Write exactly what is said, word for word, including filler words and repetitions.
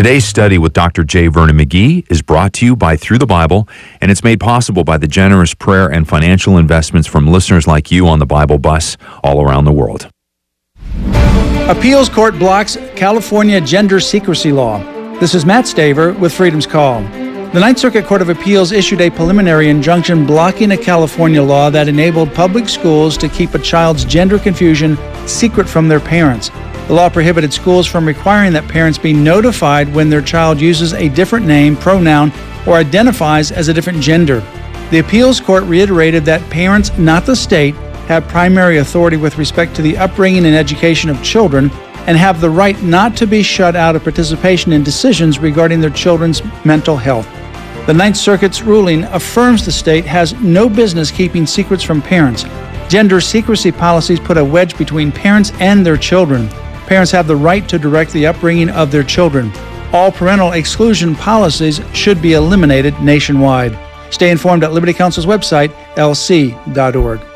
Today's study with Doctor J. Vernon McGee is brought to you by Through the Bible, and it's made possible by the generous prayer and financial investments from listeners like you on the Bible Bus all around the world. Appeals Court blocks California gender secrecy law. This is Matt Staver with Freedom's Call. The Ninth Circuit Court of Appeals issued a preliminary injunction blocking a California law that enabled public schools to keep a child's gender confusion secret from their parents. The law prohibited schools from requiring that parents be notified when their child uses a different name, pronoun, or identifies as a different gender. The appeals court reiterated that parents, not the state, have primary authority with respect to the upbringing and education of children and have the right not to be shut out of participation in decisions regarding their children's mental health. The Ninth Circuit's ruling affirms the state has no business keeping secrets from parents. Gender secrecy policies put a wedge between parents and their children. Parents have the right to direct the upbringing of their children. All parental exclusion policies should be eliminated nationwide. Stay informed at Liberty Counsel's website, L C dot org.